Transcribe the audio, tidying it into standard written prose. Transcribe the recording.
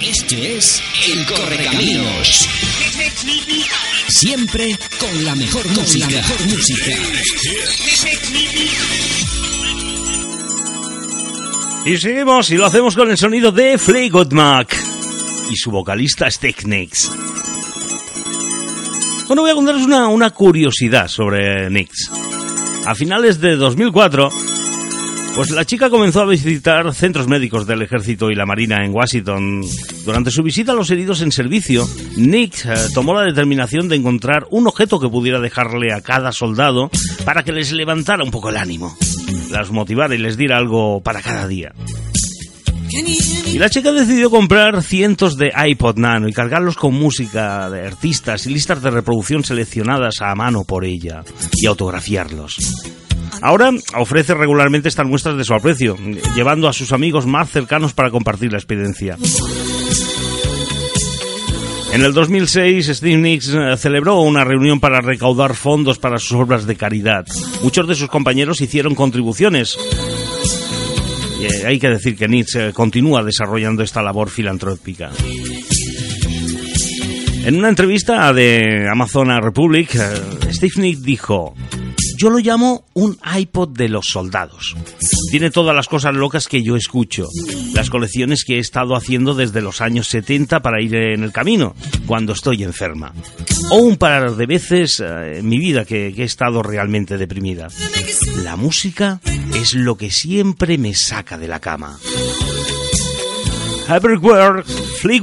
Este es El Correcaminos. Siempre con la mejor música. Y seguimos y lo hacemos con el sonido de Fleetwood Mac y su vocalista Technics. Bueno, voy a contaros una curiosidad sobre Nix. A finales de 2004, pues la chica comenzó a visitar centros médicos del ejército y la marina en Washington. Durante su visita a los heridos en servicio, Nix tomó la determinación de encontrar un objeto que pudiera dejarle a cada soldado para que les levantara un poco el ánimo, las motivara y les diera algo para cada día. Y la chica decidió comprar cientos de iPod Nano y cargarlos con música de artistas y listas de reproducción seleccionadas a mano por ella y autografiarlos. Ahora ofrece regularmente estas muestras de su aprecio, llevando a sus amigos más cercanos para compartir la experiencia. En el 2006, Stevie Nicks celebró una reunión para recaudar fondos para sus obras de caridad. Muchos de sus compañeros hicieron contribuciones. Y hay que decir que Nicks continúa desarrollando esta labor filantrópica. En una entrevista de Amazon Republic, Steve Nicks dijo: "Yo lo llamo un iPod de los soldados. Tiene todas las cosas locas que yo escucho, las colecciones que he estado haciendo desde los años 70 para ir en el camino, cuando estoy enferma. O un par de veces en mi vida que he estado realmente deprimida. La música es lo que siempre me saca de la cama." Everywhere, Fleetwood